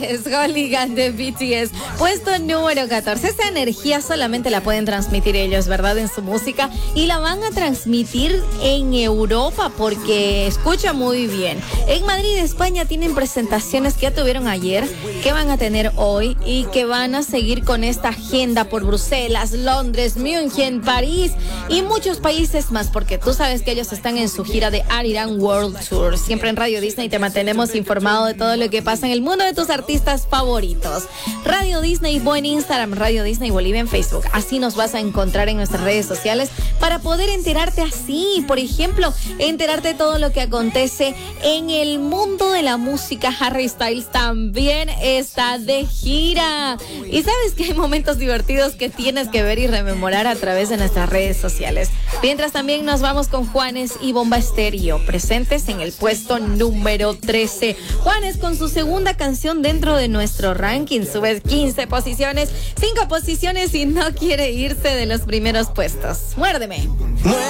Es Hooligan de BTS, puesto número 14. Esa energía solamente la pueden transmitir ellos, ¿verdad? En su música, y la van a transmitir en Europa, porque escucha muy bien. En Madrid, España, tienen presentaciones que ya tuvieron ayer, que van a tener hoy y que van a seguir con esta agenda por Bruselas, Londres, München, París y muchos países más, porque tú sabes que ellos están en su gira de Ariran World Tour. Siempre en Radio Disney te mantenemos informado de todo lo que pasa en el mundo de tus artistas favoritos. Radio Disney Bo en Instagram, Radio Disney Bolivia en Facebook. Así nos vas a encontrar en nuestras redes sociales para poder enterarte así. Por ejemplo, enterarte de todo lo que acontece en el mundo de la música. Harry Styles también está de gira. Y sabes que hay momentos divertidos que tienes que ver y rememorar a través de nuestras redes sociales. Mientras también nos vamos con Juanes y Bomba Estéreo, presentes en el puesto número 13. Juanes con su segunda canción dentro de nuestro ranking, sube 15 posiciones, 5 posiciones y no quiere irse de los primeros puestos. Muérdeme.